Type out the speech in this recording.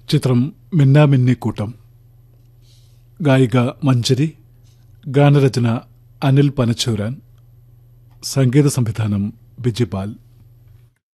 ചിത്രം മിന്നാമിന്നിക്കൂട്ടം. ഗായിക മഞ്ജരി, ഗാനരചന അനിൽ പനച്ചൂരാൻ, സംഗീത സംവിധാനം ബിജിപാൽ.